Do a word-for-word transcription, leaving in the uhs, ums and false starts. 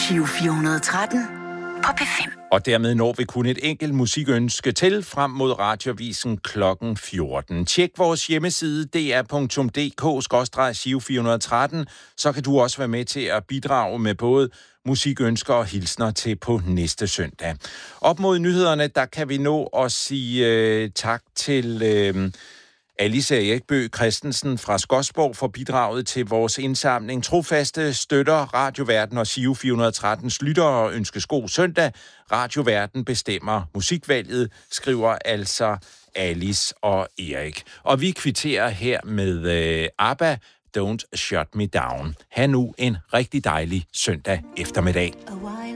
Giro fire hundrede og tretten på P fem. Og dermed når vi kun et enkelt musikønske til frem mod Radioavisen klokken fjorten. Tjek vores hjemmeside d r punktum d k skråstreg Giro fire hundrede og tretten, så kan du også være med til at bidrage med både musikønsker og hilsner til på næste søndag. Op mod nyhederne, der kan vi nå at sige øh, tak til øh, Alice Erikbø Christensen fra Skodsborg for bidraget til vores indsamling. Trofaste støtter Radioverden og Giro fire hundrede og trettens lyttere og ønskes god søndag. Radioverden bestemmer musikvalget, skriver altså Alice og Erik. Og vi kvitterer her med øh, ABBA, Don't Shut Me Down. Ha' nu en rigtig dejlig søndag eftermiddag.